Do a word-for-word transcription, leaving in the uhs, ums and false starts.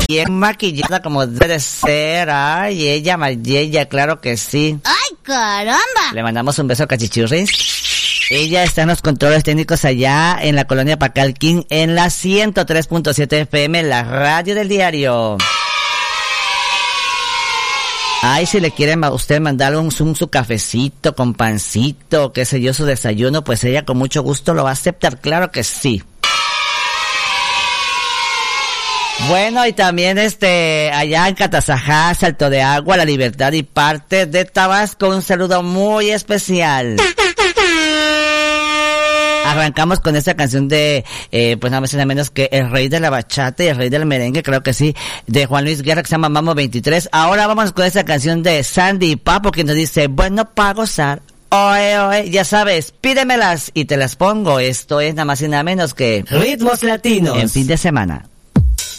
bien maquillada como debe ser. Ay, ella, Mayella, claro que sí. ¡Ay, caramba! Le mandamos un beso a Cachichurris. Ella está en los controles técnicos allá en la colonia Pacalquín, en la ciento tres punto siete F M, la radio del diario. Ay, si le quieren a usted mandar un, un su cafecito con pancito, qué sé yo, su desayuno, pues ella con mucho gusto lo va a aceptar, claro que sí. Bueno, y también este, allá en Catazajá, Salto de Agua, La Libertad y parte de Tabasco, un saludo muy especial. Arrancamos con esta canción de, eh, pues nada más y nada menos que el rey de la bachata y el rey del merengue, creo que sí, de Juan Luis Guerra, que se llama Mambo veintitrés. Ahora vamos con esta canción de Sandy y Papo, que nos dice, bueno, para gozar, oe, oe, ya sabes, pídemelas y te las pongo. Esto es nada más y nada menos que Ritmos Latinos en fin de semana.